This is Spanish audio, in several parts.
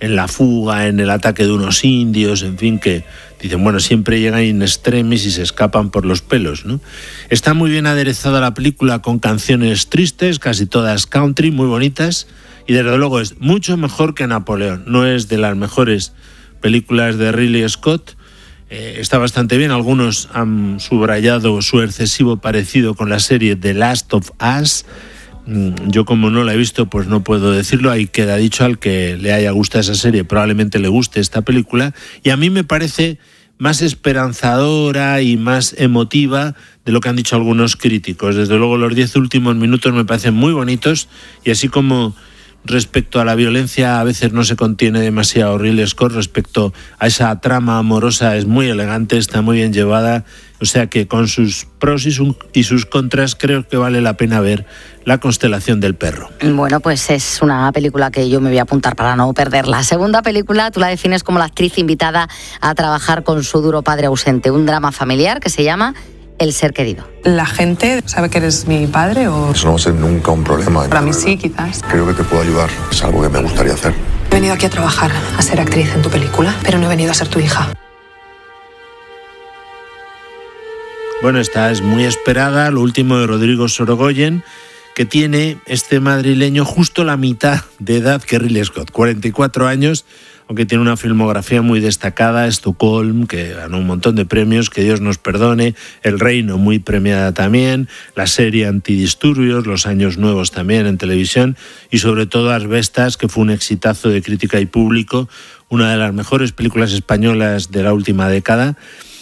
en la fuga, en el ataque de unos indios, en fin, que dicen, bueno, siempre llegan in extremis y se escapan por los pelos, ¿no? Está muy bien aderezada la película con canciones tristes, casi todas country, muy bonitas, y desde luego es mucho mejor que Napoleón. No es de las mejores películas de Ridley Scott. Está bastante bien. Algunos han subrayado su excesivo parecido con la serie The Last of Us. Yo, como no la he visto, pues no puedo decirlo. Ahí queda dicho. Al que le haya gustado esa serie probablemente le guste esta película, y a mí me parece más esperanzadora y más emotiva de lo que han dicho algunos críticos. Desde luego los 10 últimos minutos me parecen muy bonitos, y así como respecto a la violencia a veces no se contiene demasiado Ridley Scott, respecto a esa trama amorosa es muy elegante, está muy bien llevada, o sea que con sus pros y sus contras creo que vale la pena ver La constelación del perro. Bueno, pues es una película que yo me voy a apuntar para no perderla. La segunda película tú la defines como la actriz invitada a trabajar con su duro padre ausente, un drama familiar que se llama El ser querido. ¿La gente sabe que eres mi padre o...? Eso no va a ser nunca un problema. Para mí sí, quizás. Creo que te puedo ayudar. Es algo que me gustaría hacer. He venido aquí a trabajar, a ser actriz en tu película, pero no he venido a ser tu hija. Bueno, esta es muy esperada, lo último de Rodrigo Sorogoyen, que tiene este madrileño justo la mitad de edad que Ridley Scott, 44 años, aunque tiene una filmografía muy destacada, Estocolm, que ganó un montón de premios, que Dios nos perdone, El Reino, muy premiada también, la serie Antidisturbios, Los Años Nuevos también en televisión, y sobre todo Asbestas, que fue un exitazo de crítica y público, una de las mejores películas españolas de la última década.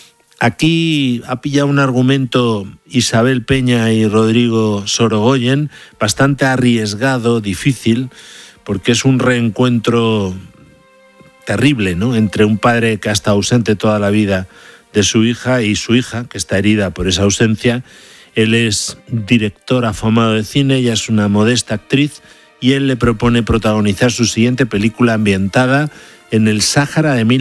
Aquí ha pillado un argumento Isabel Peña y Rodrigo Sorogoyen bastante arriesgado, difícil, porque es un reencuentro terrible, ¿no?, entre un padre que ha estado ausente toda la vida de su hija y su hija, que está herida por esa ausencia. Él es director afamado de cine, ella es una modesta actriz, y él le propone protagonizar su siguiente película ambientada en el Sáhara de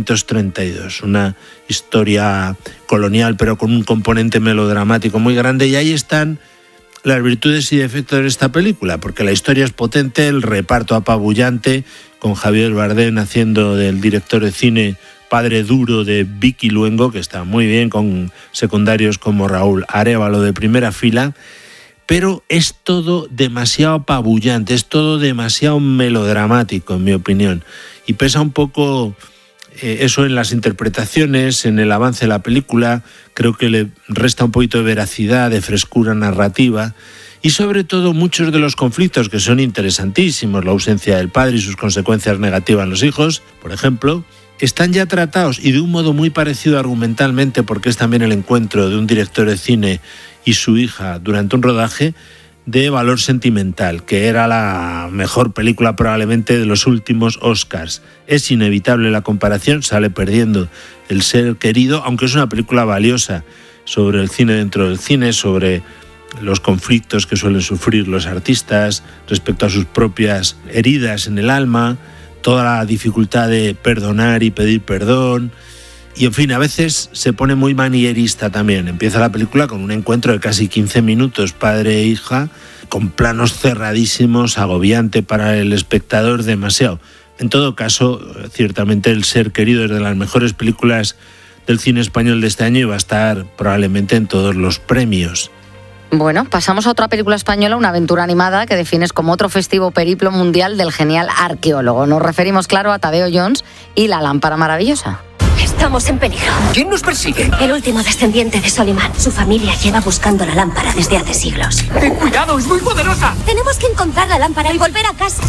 1932, una historia colonial pero con un componente melodramático muy grande, y ahí están las virtudes y defectos de esta película, porque la historia es potente, el reparto apabullante, con Javier Bardem haciendo del director de cine padre duro de Vicky Luengo, que está muy bien, con secundarios como Raúl Arévalo de primera fila, pero es todo demasiado apabullante, es todo demasiado melodramático, en mi opinión, y pesa un poco eso en las interpretaciones, en el avance de la película. Creo que le resta un poquito de veracidad, de frescura narrativa, y sobre todo muchos de los conflictos que son interesantísimos, la ausencia del padre y sus consecuencias negativas en los hijos, por ejemplo, están ya tratados, y de un modo muy parecido argumentalmente, porque es también el encuentro de un director de cine y su hija durante un rodaje, de Valor sentimental, que era la mejor película probablemente de los últimos Oscars. Es inevitable la comparación, sale perdiendo El ser querido, aunque es una película valiosa sobre el cine dentro del cine, sobre los conflictos que suelen sufrir los artistas respecto a sus propias heridas en el alma, toda la dificultad de perdonar y pedir perdón. Y en fin, a veces se pone muy manierista también. Empieza la película con un encuentro de casi 15 minutos, padre e hija, con planos cerradísimos, agobiante para el espectador, demasiado. En todo caso, ciertamente El ser querido es de las mejores películas del cine español de este año y va a estar probablemente en todos los premios. Bueno, pasamos a otra película española, una aventura animada que defines como otro festivo periplo mundial del genial arqueólogo. Nos referimos, claro, a Tadeo Jones y La lámpara maravillosa. Estamos en peligro. ¿Quién nos persigue? El último descendiente de Solimán. Su familia lleva buscando la lámpara desde hace siglos. ¡Ten cuidado, es muy poderosa! Tenemos que encontrar la lámpara y volver a casa.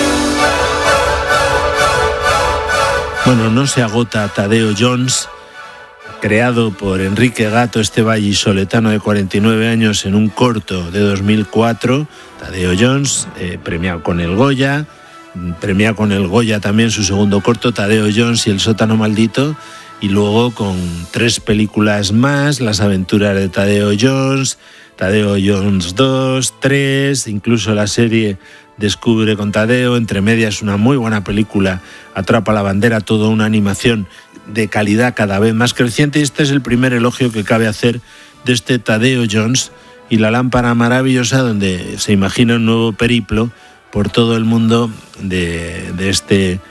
Bueno, no se agota Tadeo Jones, creado por Enrique Gato, este vallisoletano de 49 años, en un corto de 2004. Tadeo Jones, premiado con el Goya. Premia con el Goya también su segundo corto, Tadeo Jones y El sótano maldito, y luego con 3 películas más, Las aventuras de Tadeo Jones 2, 3, incluso la serie Descubre con Tadeo, entre medias una muy buena película, Atrapa la bandera, toda una animación de calidad cada vez más creciente. Este es el primer elogio que cabe hacer de este Tadeo Jones y La lámpara maravillosa, donde se imagina un nuevo periplo por todo el mundo de este